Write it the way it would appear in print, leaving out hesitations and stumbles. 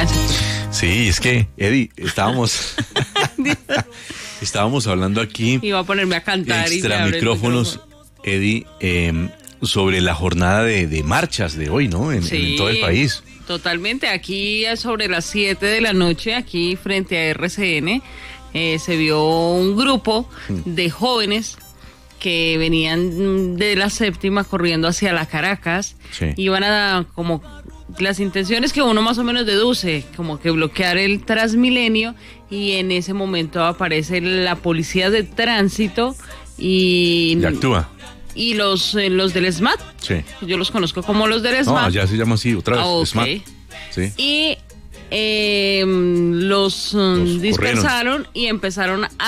tránsito. Sí, es que, Eddie, estábamos hablando aquí. Iba a ponerme a cantar extra micrófonos, Eddie, sobre la jornada de marchas de hoy, ¿no? En todo el país. Totalmente. Aquí sobre las 7 de la noche, aquí frente a RCN, se vio un grupo de jóvenes que venían de la séptima corriendo hacia la Caracas. Sí. Iban a como las intenciones que uno más o menos deduce, como que bloquear el Transmilenio, y en ese momento aparece la policía de tránsito y actúa. Y los del SMAT. Sí. Yo los conozco como los del SMAT. No, ya se llama así otra vez, okay. SMAT. Sí. Y los dispersaron y empezaron a